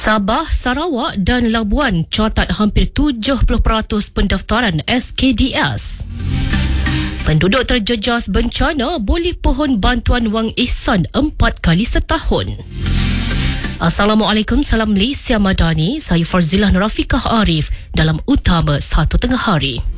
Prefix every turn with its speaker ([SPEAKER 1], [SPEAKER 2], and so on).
[SPEAKER 1] Sabah, Sarawak dan Labuan catat hampir 70% pendaftaran SKDS. Penduduk terjejas bencana boleh pohon bantuan wang ihsan 4 kali setahun. Assalamualaikum, salam Malaysia Madani. Saya Farzilah Nurafikah Arif dalam Utama 1 Tengah Hari.